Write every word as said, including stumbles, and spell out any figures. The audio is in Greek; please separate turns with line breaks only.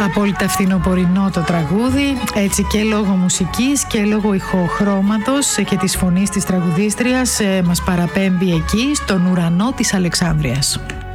Απόλυτα φθινοπορεινό το τραγούδι, έτσι και λόγω μουσικής και λόγω ηχοχρώματος και της φωνής της τραγουδίστριας μας παραπέμπει εκεί στον ουρανό της Αλεξάνδρειας.